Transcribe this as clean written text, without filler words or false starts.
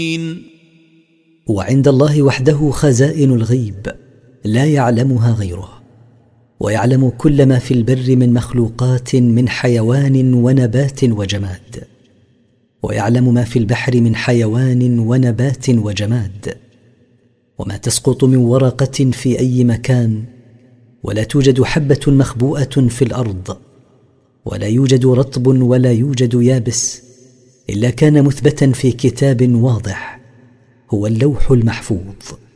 وعند الله وحده خزائن الغيب لا يعلمها غيره، ويعلم كل ما في البر من مخلوقات من حيوان ونبات وجماد، ويعلم ما في البحر من حيوان ونبات وجماد، وما تسقط من ورقة في أي مكان، ولا توجد حبة مخبوءة في الأرض، ولا يوجد رطب ولا يوجد يابس، إلا كان مثبتا في كتاب واضح هو اللوح المحفوظ.